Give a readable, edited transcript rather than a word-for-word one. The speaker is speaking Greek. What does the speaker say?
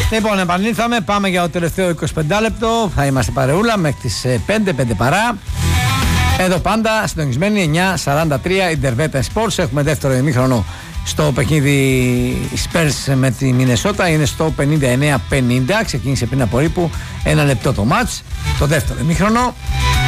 Λοιπόν, επανήλθαμε. Πάμε για το τελευταίο 25 λεπτό. Θα είμαστε παρεούλα μέχρι τις 5 παρά. Εδώ πάντα συντονισμένοι 9:43 Ιντερβέτα Sports. Έχουμε δεύτερο ημίχρονο στο παιχνίδι Spurs με τη Μινεσότα. Είναι στο 59-50. Ξεκίνησε πριν από περίπου ένα λεπτό το μάτς. Το δεύτερο ημίχρονο.